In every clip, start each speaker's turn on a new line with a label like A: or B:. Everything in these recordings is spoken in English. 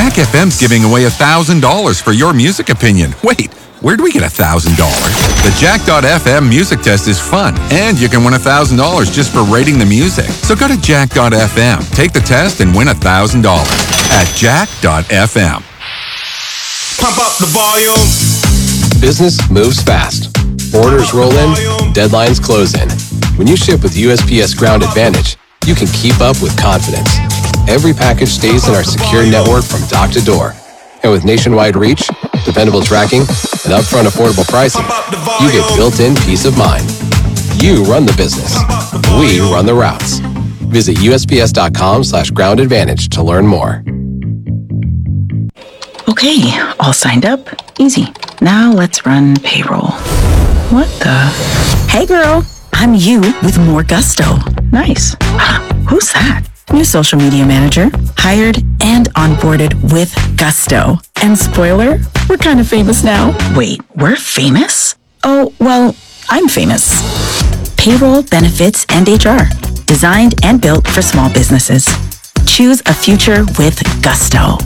A: Jack FM's giving away $1,000 for your music opinion. Wait, where do we get $1,000? The Jack.fm music test is fun, and you can win $1,000 just for rating the music. So go to Jack.fm, take the test, and win $1,000 at Jack.fm.
B: Pump up the volume.
C: Business moves fast. Orders roll in, deadlines close in. When you ship with USPS Ground Advantage, you can keep up with confidence. Every package stays in our secure network from dock to door. And with nationwide reach, dependable tracking, and upfront affordable pricing, you get built-in peace of mind. You run the business. We run the routes. Visit USPS.com/Ground Advantage to learn more.
D: Okay, all signed up. Easy. Now let's run payroll. What the? Hey girl, I'm you with more gusto. Nice. Who's that? New social media manager. Hired and onboarded with gusto. And spoiler, we're kind of famous now. Wait, we're famous? Oh, well, I'm famous. Payroll, benefits, and HR. Designed and built for small businesses. Choose a future with gusto.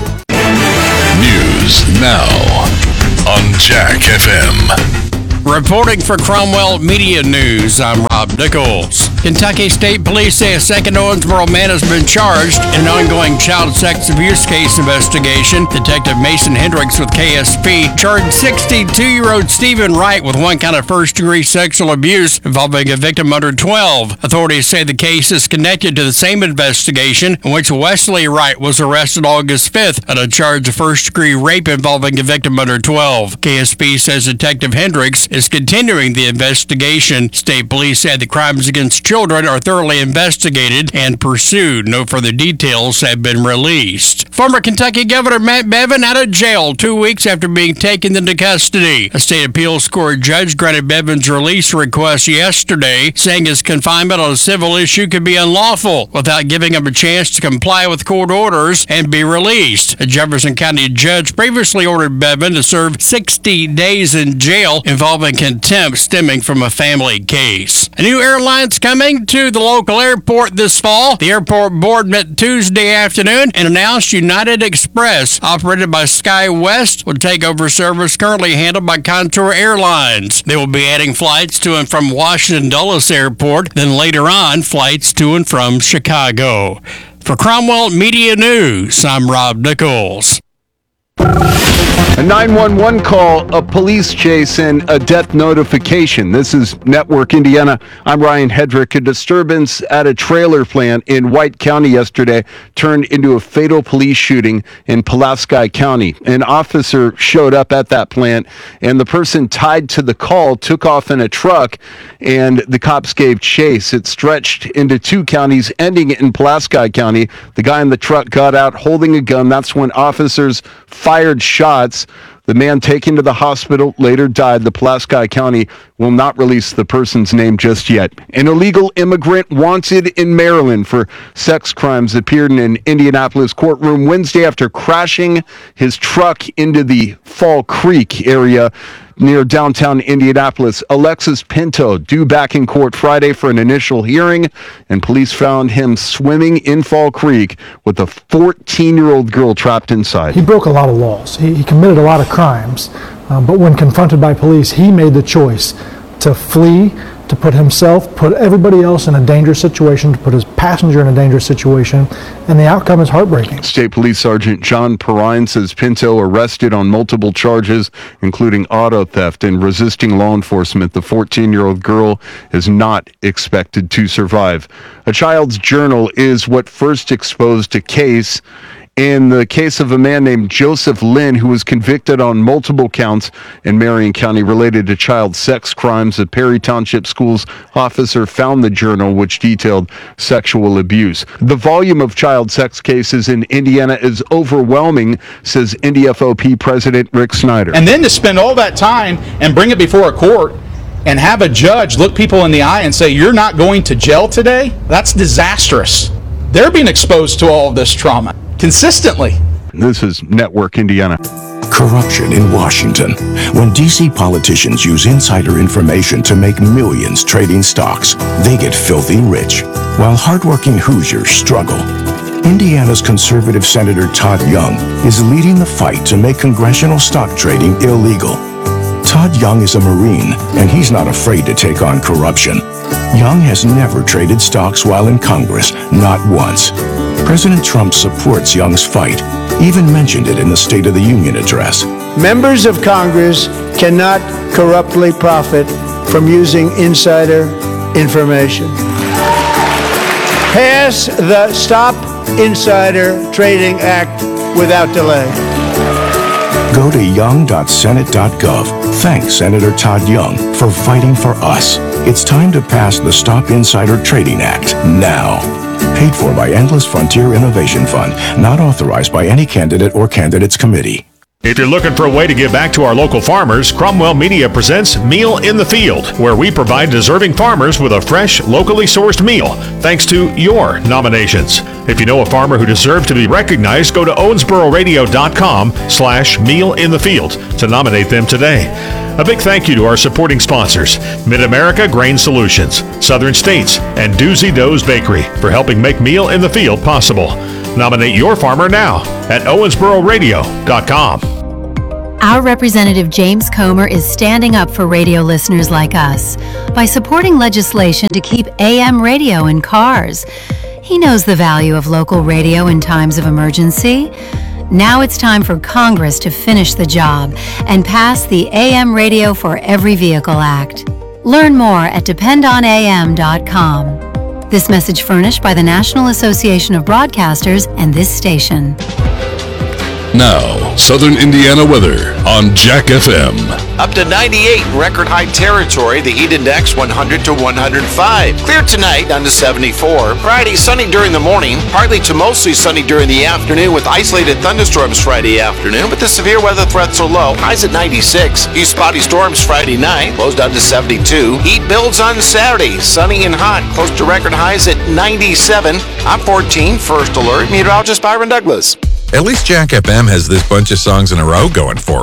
E: News now on Jack FM.
F: Reporting for Cromwell Media News, I'm Rob Nichols. Kentucky State Police say a second Owensboro man has been charged in an ongoing child sex abuse case investigation. Detective Mason Hendricks with KSP charged 62-year-old Stephen Wright with one count of first-degree sexual abuse involving a victim under 12. Authorities say the case is connected to the same investigation in which Wesley Wright was arrested August 5th on a charge of first-degree rape involving a victim under 12. KSP says Detective Hendricks is continuing the investigation. State police said the crimes against children are thoroughly investigated and pursued. No further details have been released. Former Kentucky Governor Matt Bevin out of jail 2 weeks after being taken into custody. A state appeals court judge granted Bevin's release request yesterday, saying his confinement on a civil issue could be unlawful without giving him a chance to comply with court orders and be released. A Jefferson County judge previously ordered Bevin to serve 60 days in jail involving contempt stemming from a family case. A new airline's coming to the local airport this fall. The airport board met Tuesday afternoon and announced United Express, operated by SkyWest, will take over service currently handled by Contour Airlines. They will be adding flights to and from Washington Dulles Airport, then later on flights to and from Chicago. For Cromwell Media News, I'm Rob Nichols.
G: A 911 call, a police chase, and a death notification. This is Network Indiana. I'm Ryan Hedrick. A disturbance at a trailer plant in White County yesterday turned into a fatal police shooting in Pulaski County. An officer showed up at that plant, and the person tied to the call took off in a truck, and the cops gave chase. It stretched into two counties, ending in Pulaski County. The guy in the truck got out holding a gun. That's when officers fired shots. The man taken to the hospital later died. The Pulaski County will not release the person's name just yet. An illegal immigrant wanted in Maryland for sex crimes appeared in an Indianapolis courtroom Wednesday after crashing his truck into the Fall Creek area near downtown Indianapolis. Alexis Pinto due back in court Friday for an initial hearing, and police found him swimming in Fall Creek with a 14-year-old girl trapped inside.
H: He broke a lot of laws. He committed a lot of crimes, but when confronted by police, he made the choice to flee, to put himself, put everybody else in a dangerous situation, to put his passenger in a dangerous situation, and the outcome is heartbreaking.
G: State Police Sergeant John Perrine says Pinto, arrested on multiple charges, including auto theft and resisting law enforcement. The 14-year-old girl is not expected to survive. A child's journal is what first exposed a case in the case of a man named Joseph Lynn, who was convicted on multiple counts in Marion County related to child sex crimes. A Perry Township Schools officer found the journal, which detailed sexual abuse. The volume of child sex cases in Indiana is overwhelming, says NDFOP President Rick Snyder.
I: And then to spend all that time and bring it before a court and have a judge look people in the eye and say, you're not going to jail today, that's disastrous. They're being exposed to all of this trauma consistently.
G: This is Network Indiana.
J: Corruption in Washington. When D.C. politicians use insider information to make millions trading stocks, they get filthy rich, while hardworking Hoosiers struggle. Indiana's conservative Senator Todd Young is leading the fight to make congressional stock trading illegal. Todd Young is a Marine, and he's not afraid to take on corruption. Young has never traded stocks while in Congress, not once. President Trump supports Young's fight, even mentioned it in the State of the Union address.
K: Members of Congress cannot corruptly profit from using insider information. Pass the Stop Insider Trading Act without delay.
J: Go to young.senate.gov. Thanks Senator Todd Young for fighting for us. It's time to pass the Stop Insider Trading Act now. Paid for by Endless Frontier Innovation Fund, not authorized by any candidate or candidates committee.
L: If you're looking for a way to give back to our local farmers, Cromwell Media presents Meal in the Field, where we provide deserving farmers with a fresh, locally sourced meal, thanks to your nominations. If you know a farmer who deserves to be recognized, go to owensbororadio.com/mealinthefield to nominate them today. A big thank you to our supporting sponsors, Mid-America Grain Solutions, Southern States, and Doozy Doe's Bakery for helping make Meal in the Field possible. Nominate your farmer now at owensbororadio.com.
M: Our representative James Comer is standing up for radio listeners like us by supporting legislation to keep AM radio in cars. He knows the value of local radio in times of emergency. Now it's time for Congress to finish the job and pass the AM Radio for Every Vehicle Act. Learn more at dependonam.com. This message furnished by the National Association of Broadcasters and this station.
E: Now, Southern Indiana weather on Jack FM.
N: Up to 98 in record high territory. The heat index 100 to 105. Clear tonight down to 74. Friday sunny during the morning. Partly to mostly sunny during the afternoon with isolated thunderstorms Friday afternoon. But the severe weather threats are low. Highs at 96. Few spotty storms Friday night. Lows down to 72. Heat builds on Saturday. Sunny and hot. Close to record highs at 97. I'm 14. First alert. Meteorologist Byron Douglas.
A: At least Jack FM has this bunch of songs in a row going for